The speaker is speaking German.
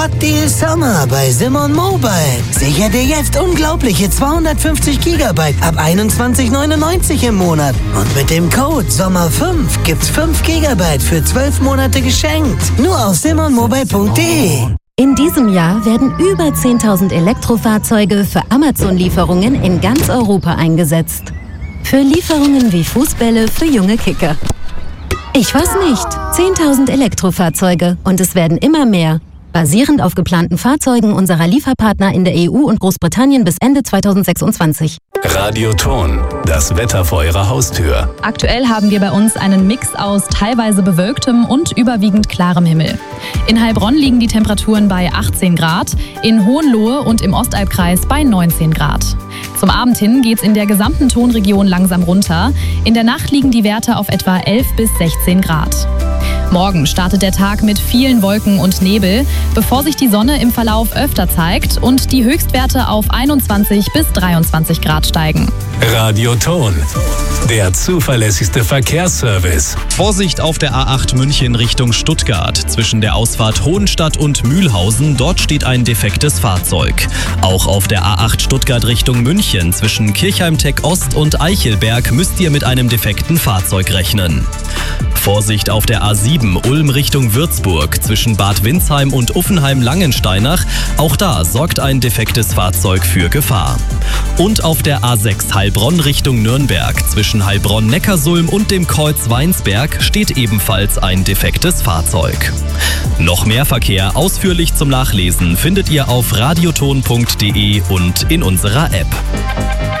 Hot Deal Summer bei Simon Mobile. Sicher dir jetzt unglaubliche 250 GB ab 21,99 im Monat. Und mit dem Code SOMMER5 gibt's 5 GB für 12 Monate geschenkt. Nur auf simonmobile.de. In diesem Jahr werden über 10.000 Elektrofahrzeuge für Amazon-Lieferungen in ganz Europa eingesetzt. Für Lieferungen wie Fußbälle für junge Kicker. Ich weiß nicht. 10.000 Elektrofahrzeuge und es werden immer mehr. Basierend auf geplanten Fahrzeugen unserer Lieferpartner in der EU und Großbritannien bis Ende 2026. Radioton, das Wetter vor Ihrer Haustür. Aktuell haben wir bei uns einen Mix aus teilweise bewölktem und überwiegend klarem Himmel. In Heilbronn liegen die Temperaturen bei 18 Grad, in Hohenlohe und im Ostalbkreis bei 19 Grad. Zum Abend hin geht's in der gesamten Tonregion langsam runter. In der Nacht liegen die Werte auf etwa 11 bis 16 Grad. Morgen startet der Tag mit vielen Wolken und Nebel, bevor sich die Sonne im Verlauf öfter zeigt und die Höchstwerte auf 21 bis 23 Grad steigen. Radioton, der zuverlässigste Verkehrsservice. Vorsicht auf der A8 München Richtung Stuttgart. Zwischen der Ausfahrt Hohenstadt und Mühlhausen, dort steht ein defektes Fahrzeug. Auch auf der A8 Stuttgart Richtung München zwischen Kirchheim-Tech Ost und Eichelberg müsst ihr mit einem defekten Fahrzeug rechnen. Vorsicht auf der A7 Ulm Richtung Würzburg zwischen Bad Windsheim und Uffenheim-Langensteinach. Auch da sorgt ein defektes Fahrzeug für Gefahr. Und auf der A6 Heilbronn Richtung Nürnberg zwischen Heilbronn-Neckarsulm und dem Kreuz Weinsberg steht ebenfalls ein defektes Fahrzeug. Noch mehr Verkehr ausführlich zum Nachlesen findet ihr auf radioton.de und in unserer App.